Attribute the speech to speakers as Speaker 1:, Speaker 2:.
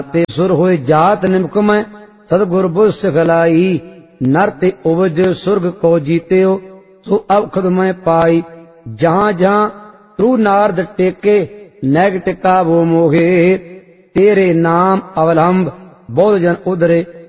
Speaker 1: ते सुर होए जात निमक में सदगुर बुझ सिखलाई। नर ते उपज सुर्ग को जीते हो सो अवखद में पाई। जहां जहां तू नारद टेके नैग टिका वो मोहे। तेरे नाम अवलंब बहुत जन उधरे